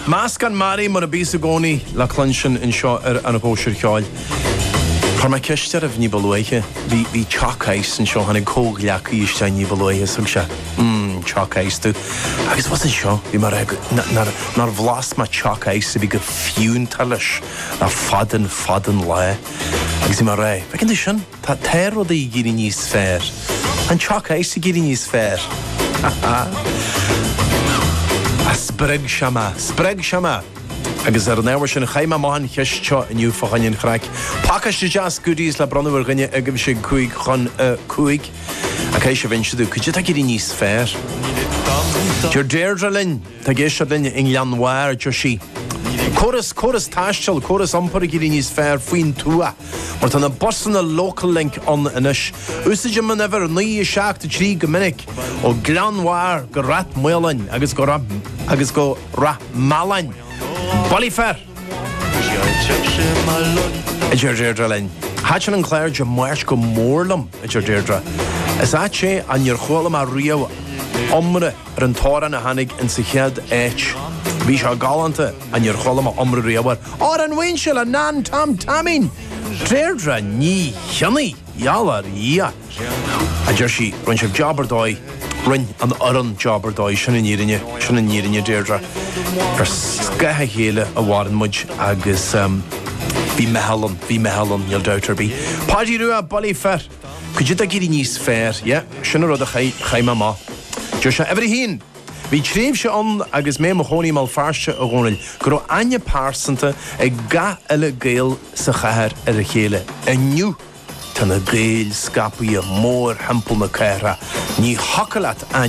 Mascan Mari mar a bísagóní le clunsin in seo an apóisiir cheáil. Par mai ceiste a bhní balúige, bhí chacais in seo hanna cógleacaí iste ní balúige sug se. Chacais tú. Agus was in seo, bhí mar nar bhlas ma chacais a bhí go fiún talis a fadan le. Agus i mar ré. Fe gynnu sin, ta teir o ddi gyri ní sfér. An chacais i gyri ní sfér. A spreg siama. Agus newar sin chaima mahan cheisteo in yw fachanion chraic. Pacas dy jas goodies la bronwyr gynnu agam sy'n cwig chon cwig. Ac eisiau fynd sydd cwyd ta gyda nis fer. Dyr Deirdre Lynn, ta geisio Lynn yng Llanwar Joshi. Chorus tastel, chorus ampar gyda nis fer fwyn tŵa. Mar tan y bosan y local link on ynish. Wysig yma nefer ni y siac dy tri gymunnig o Llanwar gyrat mwylyn agos go ra malain. Bolifer. Dyr Deirdre Lynn. Hatchan yn Claire dy mwers go mórlam dyr Deirdre. Is at sé an yr chwilym a rio omre yn toran a hannig yn sychiad eich. Bhí se galanta an yr chwilym a omre riawar. Or an winshil a nan tamin. Deirdre ní hynny. Ialar ia. A dyr si, rwy'n sef jabardoi. Rwy'n an oran jabardoi sy'n yn nýrinne Deirdre. Sgaha hele a warin mudj agus bhí mehallan yel daughter bí. Pádi rua Bolifer. Could you take it fair? Yeah, shouldn't rud a chaima ma. Just every hin. Bhí tréimhse an agus mé mo choní mal farste a ghonil. Gro anya parsanta ga ele gael sa chahar a chéle. A new tan a gael scapi a mór hempel na caira. Ní hakalat